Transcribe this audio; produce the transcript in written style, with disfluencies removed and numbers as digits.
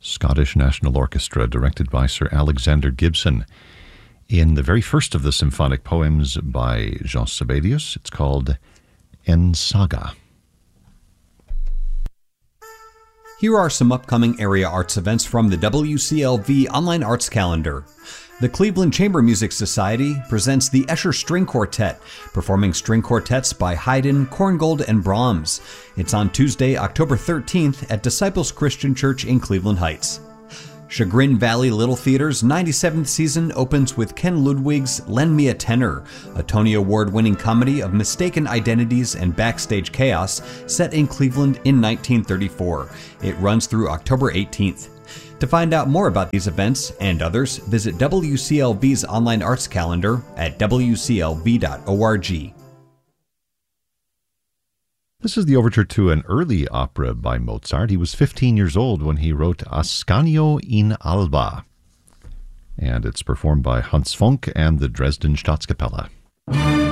Scottish National Orchestra, directed by Sir Alexander Gibson. In the very first of the symphonic poems by Jean Sibelius, it's called En Saga. Here are some upcoming area arts events from the WCLV Online Arts Calendar. The Cleveland Chamber Music Society presents the Escher String Quartet, performing string quartets by Haydn, Korngold, and Brahms. It's on Tuesday, October 13th at Disciples Christian Church in Cleveland Heights. Chagrin Valley Little Theater's 97th season opens with Ken Ludwig's Lend Me a Tenor, a Tony Award-winning comedy of mistaken identities and backstage chaos set in Cleveland in 1934. It runs through October 18th. To find out more about these events and others, visit WCLV's online arts calendar at wclv.org. This is the overture to an early opera by Mozart. He was 15 years old when he wrote Ascanio in Alba. And it's performed by Hans Funk and the Dresden Staatskapelle.